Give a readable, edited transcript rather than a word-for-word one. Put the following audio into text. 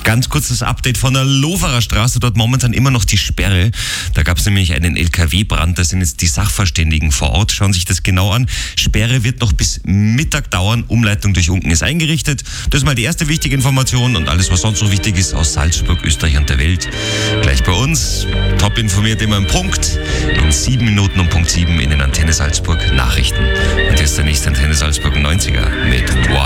Ganz kurzes Update von der Loferer Straße, dort momentan immer noch die Sperre. Da gab es nämlich einen LKW-Brand, da sind jetzt die Sachverständigen vor Ort, schauen sich das genau an. Sperre wird noch bis Mittag dauern, Umleitung durch Unken ist eingerichtet. Das ist mal die erste wichtige Information und alles, was sonst noch wichtig ist aus Salzburg, Österreich und der Welt. Gleich bei uns, top informiert immer im Punkt, in 7 Minuten um Punkt 7 in den Antenne Salzburg Nachrichten. Und jetzt der nächste Antenne Salzburg 90er mit Wild.